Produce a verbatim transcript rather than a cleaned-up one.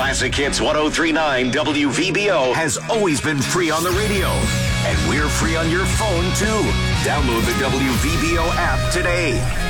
Classic Hits ten thirty-nine W V B O has always been free on the radio. And we're free on your phone, too. Download the W V B O app today.